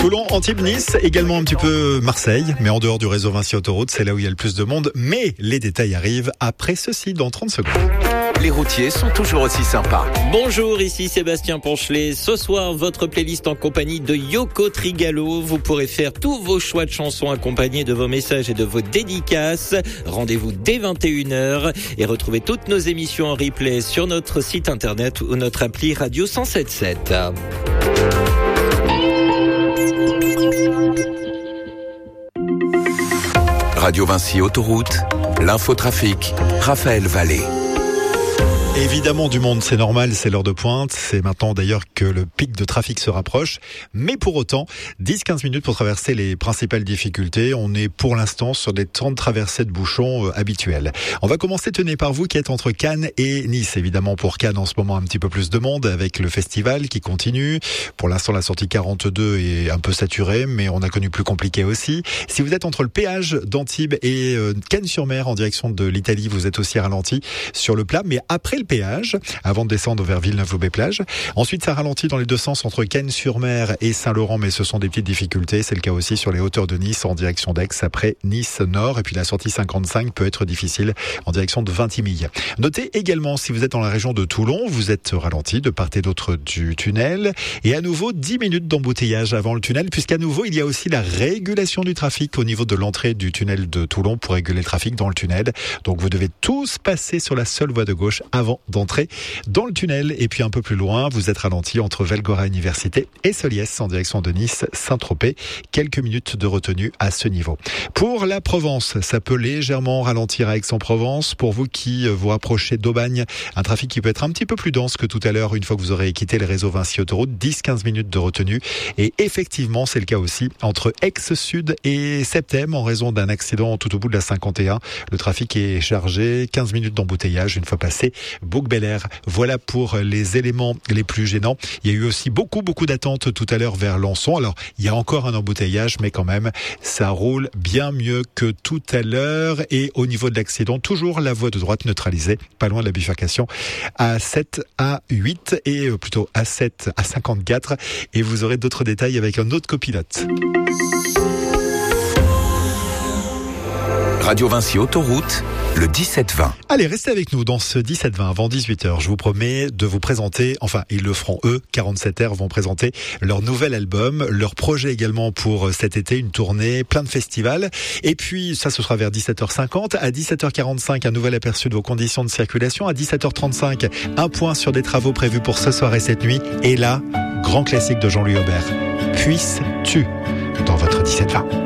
Toulon, Antibes, Nice, également un petit peu Marseille, mais en dehors du réseau Vinci Autoroute, c'est là où il y a le plus de monde. Mais les détails arrivent après ceci, dans 30 secondes. Les routiers sont toujours aussi sympas. Bonjour, ici Sébastien Ponchelet. Ce soir, votre playlist en compagnie de Yoko Trigalo. Vous pourrez faire tous vos choix de chansons accompagnés de vos messages et de vos dédicaces. Rendez-vous dès 21h et retrouvez toutes nos émissions en replay sur notre site internet ou notre appli Radio 107.7. Radio Vinci Autoroute, l'infotrafic, Raphaël Vallée. Évidemment du monde, c'est normal, c'est l'heure de pointe. C'est maintenant d'ailleurs que le pic de trafic se rapproche. Mais pour autant, 10-15 minutes pour traverser les principales difficultés. On est pour l'instant sur des temps de traversée de bouchons habituels. On va commencer, tenez par vous, qui êtes entre Cannes et Nice. Évidemment pour Cannes en ce moment un petit peu plus de monde avec le festival qui continue. Pour l'instant la sortie 42 est un peu saturée, mais on a connu plus compliqué aussi. Si vous êtes entre le péage d'Antibes et Cannes-sur-Mer en direction de l'Italie, vous êtes aussi ralenti sur le plat. Mais après le péage, avant de descendre vers Villeneuve-Loubet-Plage. Ensuite, ça ralentit dans les deux sens entre Cannes-sur-Mer et Saint-Laurent, mais ce sont des petites difficultés. C'est le cas aussi sur les hauteurs de Nice en direction d'Aix après Nice-Nord. Et puis la sortie 55 peut être difficile en direction de Vintimille. Notez également, si vous êtes dans la région de Toulon, vous êtes ralenti de part et d'autre du tunnel. Et à nouveau, 10 minutes d'embouteillage avant le tunnel, puisqu'à nouveau, il y a aussi la régulation du trafic au niveau de l'entrée du tunnel de Toulon pour réguler le trafic dans le tunnel. Donc vous devez tous passer sur la seule voie de gauche avant d'entrer dans le tunnel. Et puis un peu plus loin, vous êtes ralenti entre Velgora Université et Soliès en direction de Nice, Saint-Tropez. Quelques minutes de retenue à ce niveau. Pour la Provence, ça peut légèrement ralentir à Aix-en-Provence. Pour vous qui vous rapprochez d'Aubagne, un trafic qui peut être un petit peu plus dense que tout à l'heure une fois que vous aurez quitté le réseau Vinci Autoroute. 10-15 minutes de retenue. Et effectivement, c'est le cas aussi entre Aix-Sud et Septem en raison d'un accident tout au bout de la 51. Le trafic est chargé. 15 minutes d'embouteillage une fois passé Bouc-Bel-Air. Voilà pour les éléments les plus gênants. Il y a eu aussi beaucoup d'attentes tout à l'heure vers Lançon. Alors, il y a encore un embouteillage, mais quand même, ça roule bien mieux que tout à l'heure. Et au niveau de l'accident, toujours la voie de droite neutralisée, pas loin de la bifurcation, A7, A8 et plutôt A7, A54. Et vous aurez d'autres détails avec un autre copilote. Radio Vinci Autoroute, le 17-20. Allez, restez avec nous dans ce 17-20 avant 18h. Je vous promets de vous présenter, enfin, ils le feront eux, 47R vont présenter leur nouvel album, leur projet également pour cet été, une tournée, plein de festivals. Et puis, ça, ce sera vers 17h50. À 17h45, un nouvel aperçu de vos conditions de circulation. À 17h35, un point sur des travaux prévus pour ce soir et cette nuit. Et là, grand classique de Jean-Louis Aubert. Puisses-tu dans votre 17-20.